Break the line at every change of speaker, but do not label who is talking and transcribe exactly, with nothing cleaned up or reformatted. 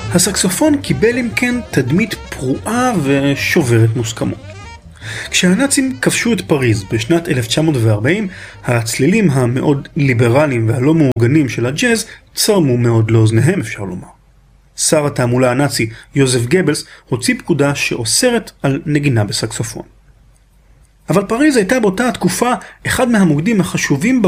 הסקסופון קיבל אם כן תדמית פרועה ושוברת מוסכמות. כשהנאצים כבשו את פריז בשנת אלף תשע מאות וארבעים, הצלילים המאוד ליברליים והלא מאורגנים של הג'אז צרמו מאוד לאוזניהם, אפשר לומר. שר התעמולה הנאצי יוזף גבלס הוציא פקודה שאוסרת על נגינה בסקסופון. אבל פריז הייתה באותה התקופה אחד מהמוקדים החשובים